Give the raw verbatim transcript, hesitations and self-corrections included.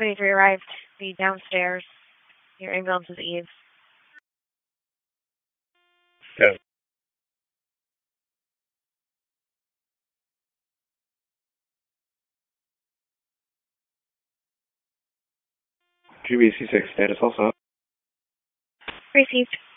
twenty-three arrived. Be downstairs. Your ambulance is Eve. Go. G B C six status also. Received.